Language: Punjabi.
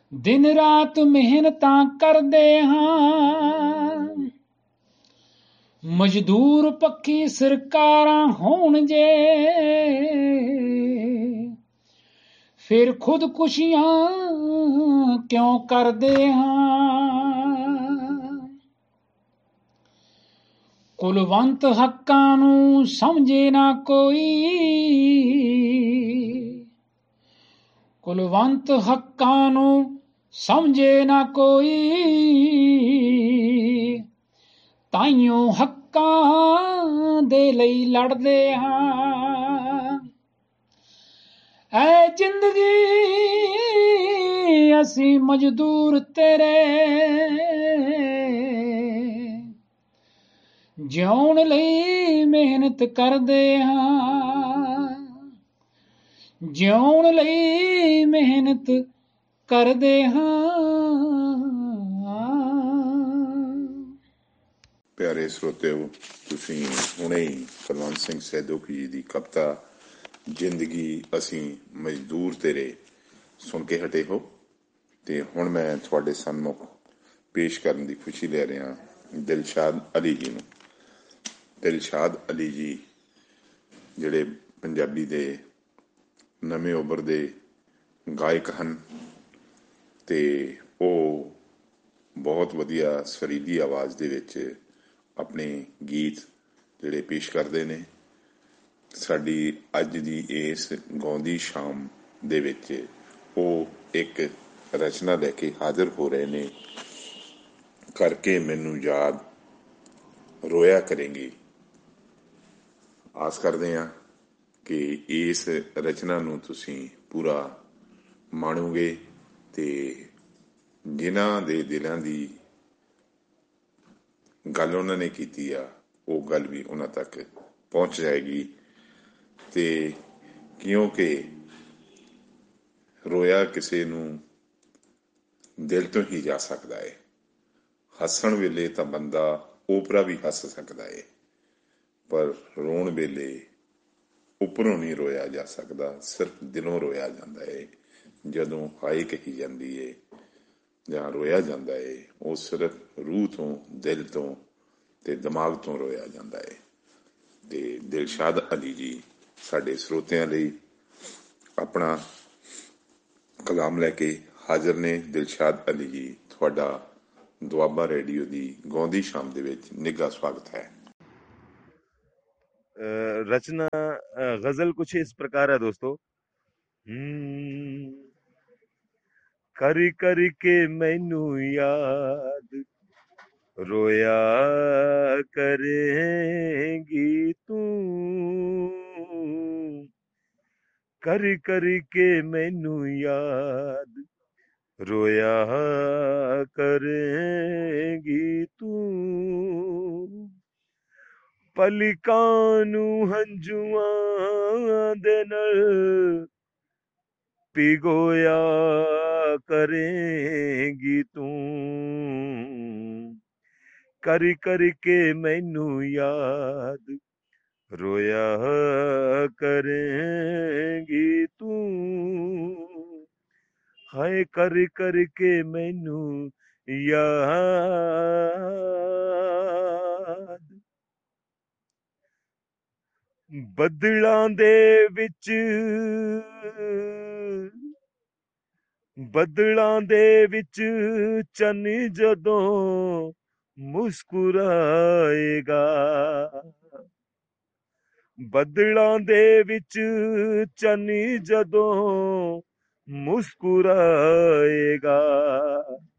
दिन रात मिहनतां करदे हां, मजदूर पक्की सरकारां होण जे, फिर खुदकुशियां क्यों करदे हां। ਕੁਲਵੰਤ ਹੱਕਾਂ ਨੂੰ ਸਮਝੇ ਨਾ ਕੋਈ, ਕੁਲਵੰਤ ਹੱਕਾਂ ਨੂੰ ਸਮਝੇ ਨਾ ਕੋਈ, ਤਾਈਓ ਹੱਕਾਂ ਦੇ ਲਈ ਲੜਦੇ ਹਾਂ। ਐ ਜ਼ਿੰਦਗੀ ਅਸੀਂ ਮਜ਼ਦੂਰ ਤੇਰੇ, ਜਿਉਣ ਲਈ ਮਿਹਨਤ ਕਰਦੇ ਹਾਂ, ਜਿਉਣ ਲਈ ਮਿਹਨਤ ਕਰਦੇ ਹਾਂ। ਪਿਆਰੇ ਸਰੋਤਿਓ, ਤੁਸੀਂ ਹੁਣੇ ਹੀ ਕੁਲਵੰਤ ਸਿੰਘ ਸੈਦੋਕੀ ਜੀ ਦੀ ਕਵਿਤਾ ਜ਼ਿੰਦਗੀ ਅਸੀਂ ਮਜ਼ਦੂਰ ਤੇਰੇ ਸੁਣ ਕੇ ਹਟੇ ਹੋ, ਤੇ ਹੁਣ ਮੈਂ ਤੁਹਾਡੇ ਸਨਮੁਖ ਪੇਸ਼ ਕਰਨ ਦੀ ਖੁਸ਼ੀ ਲੈ ਰਿਹਾ ਦਿਲਸ਼ਾਦ ਅਲੀ ਜੀ ਨੂੰ। ਦਿਲਸ਼ਾਦ ਅਲੀ ਜੀ ਜਿਹੜੇ ਪੰਜਾਬੀ ਦੇ ਨਵੇਂ ਉੱਭਰਦੇ ਗਾਇਕ ਹਨ, ਤੇ ਉਹ ਬਹੁਤ ਵਧੀਆ ਸੁਰੀਲੀ ਆਵਾਜ਼ ਦੇ ਵਿੱਚ ਆਪਣੇ ਗੀਤ ਜਿਹੜੇ ਪੇਸ਼ ਕਰਦੇ ਨੇ। ਸਾਡੀ ਅੱਜ ਦੀ ਇਸ ਗਾਉਂਦੀ ਸ਼ਾਮ ਦੇ ਵਿੱਚ ਉਹ ਇੱਕ ਰਚਨਾ ਲੈ ਕੇ ਹਾਜ਼ਰ ਹੋ ਰਹੇ ਨੇ, ਕਰਕੇ ਮੈਨੂੰ ਯਾਦ ਰੋਇਆ ਕਰੇਂਗੀ। ਆਸ ਕਰਦੇ ਹਾਂ ਕਿ ਇਸ ਰਚਨਾ ਨੂੰ ਤੁਸੀਂ ਪੂਰਾ ਮਾਣੋਗੇ, ਤੇ ਜਿਨ੍ਹਾਂ ਦੇ ਦਿਲਾਂ ਦੀ ਗੱਲ ਉਹਨਾਂ ਨੇ ਕੀਤੀ ਆ ਉਹ ਗੱਲ ਵੀ ਉਹਨਾਂ ਤੱਕ ਪਹੁੰਚ ਜਾਏਗੀ। ਤੇ ਕਿਉਂਕਿ ਰੋਇਆ ਕਿਸੇ ਨੂੰ ਦਿਲ ਤੋਂ ਹੀ ਜਾ ਸਕਦਾ ਹੈ। ਹੱਸਣ ਵੇਲੇ ਤਾਂ ਬੰਦਾ ਓਪਰਾ ਵੀ ਹੱਸ ਸਕਦਾ ਹੈ, ਪਰ ਰੋਣ ਵੇਲੇ ਉੱਪਰੋਂ ਨਹੀਂ ਰੋਇਆ ਜਾ ਸਕਦਾ, ਸਿਰਫ ਦਿਲੋਂ ਰੋਇਆ ਜਾਂਦਾ ਹੈ। ਜਦੋਂ ਹਾਏ ਕਹੀ ਜਾਂਦੀ ਹੈ ਜਾਂ ਰੋਇਆ ਜਾਂਦਾ ਹੈ, ਉਹ ਸਿਰਫ ਰੂਹ ਤੋਂ, ਦਿਲ ਤੋਂ ਤੇ ਦਿਮਾਗ ਤੋਂ ਰੋਇਆ ਜਾਂਦਾ ਹੈ। ਤੇ ਦਿਲਸ਼ਾਦ ਅਲੀ ਜੀ ਸਾਡੇ ਸਰੋਤਿਆਂ ਲਈ ਆਪਣਾ ਕਲਾਮ ਲੈ ਕੇ ਹਾਜ਼ਰ ਨੇ। ਦਿਲਸ਼ਾਦ ਅਲੀ ਜੀ, ਤੁਹਾਡਾ ਦੁਆਬਾ ਰੇਡੀਓ ਦੀ ਗਾਉਂਦੀ ਸ਼ਾਮ ਦੇ ਵਿੱਚ ਨਿੱਘਾ ਸਵਾਗਤ ਹੈ। रचना गजल कुछ इस प्रकार है दोस्तों। कर कर के मैनू याद रोया करेंगी तू, कर कर के मैनू याद रोया करेंगी तू, ਪਲਿਕਾਂ ਨੂੰ ਹੰਝੂਆਂ ਦੇ ਨਾਲ ਭਿਗੋਇਆ ਕਰੇਂਗੀ ਤੂੰ, ਕਰ ਕਰ ਕੇ ਮੈਨੂੰ ਯਾਦ ਰੋਇਆ ਕਰੇਂਗੀ ਤੂੰ, ਹਾਏ ਕਰ ਕਰ ਕੇ ਮੈਨੂੰ ਯਾਦ। ਬੱਦਲਾਂ ਦੇ ਵਿੱਚ, ਬੱਦਲਾਂ ਦੇ ਵਿੱਚ ਚੰਨ ਜਦੋਂ ਮੁਸਕਰਾਏਗਾ, ਬੱਦਲਾਂ ਦੇ ਵਿੱਚ ਚੰਨ ਜਦੋਂ ਮੁਸਕਰਾਏਗਾ,